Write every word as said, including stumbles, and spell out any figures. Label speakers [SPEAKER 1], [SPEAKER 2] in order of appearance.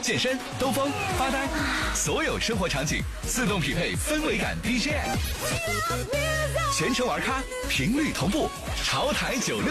[SPEAKER 1] 健身、兜风、发呆，所有生活场景自动匹配氛围感 B G M， 全程玩咖，频率同步，潮台九六。